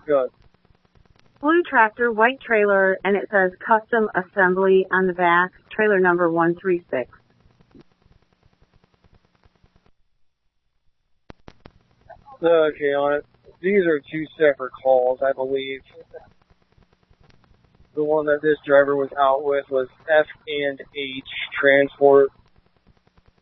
Good. Blue tractor, white trailer, and it says custom assembly on the back, trailer number 136. Okay, on it. These are two separate calls, I believe. The one that this driver was out with was F&H Transport